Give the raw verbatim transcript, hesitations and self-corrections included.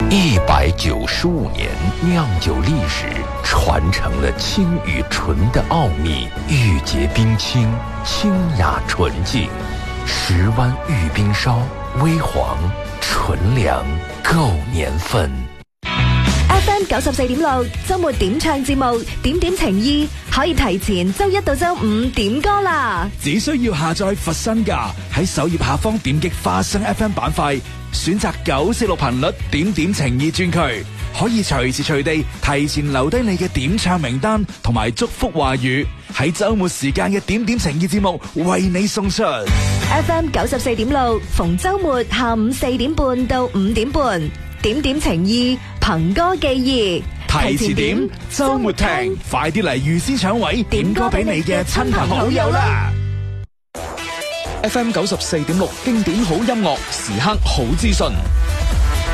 一百九十五年酿酒历史，传承了清与纯的奥秘，玉洁冰清，清雅纯净。十湾玉冰烧，微黄纯良，够年份。 F M 九十四點六周末點唱節目，點點情意可以提前周一到周五點歌啦。 只需要下載佛身價，喺首頁下方點擊花生 F M 板塊，選擇九四六頻率點點情意專區，可以隨時隨地提前留低你嘅點唱名單同埋祝福話語，喺周末時間嘅點點情意節目為你送出。 F M 九十四點六逢周末下午四點半到五點半，點點情意憑歌寄意， 提前點，周末聽，快啲嚟預先搶位，點歌俾你嘅親朋好友啦！F M 九十四點六經典好音樂，時刻好資訊。